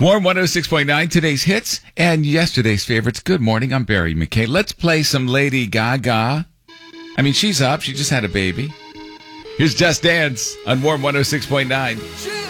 Warm 106.9, today's hits and yesterday's favorites. Good morning, I'm Barry McKay. Let's play some Lady Gaga. I mean, she's up. She just had a baby. Here's Just Dance on Warm 106.9.